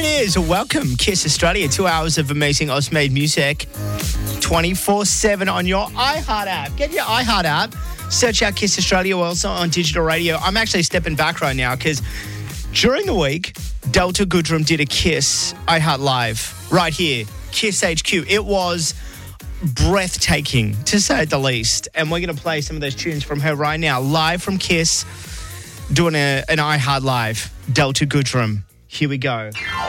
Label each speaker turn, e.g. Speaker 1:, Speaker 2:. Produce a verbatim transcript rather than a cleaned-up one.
Speaker 1: it is. Welcome, Kiss Australia. Two hours of amazing Oz-made music. twenty-four seven on your iHeart app. Get your iHeart app. Search out Kiss Australia. We're also on digital radio. I'm actually stepping back right now because during the week, Delta Goodrem did a Kiss iHeart Live right here, Kiss H Q. It was breathtaking, to say the least. And we're going to play some of those tunes from her right now, live from Kiss, doing a, an iHeart Live. Delta Goodrem. Here we go.